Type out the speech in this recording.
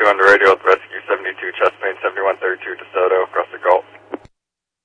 on the radio with Rescue 72, chest pain 7132 DeSoto.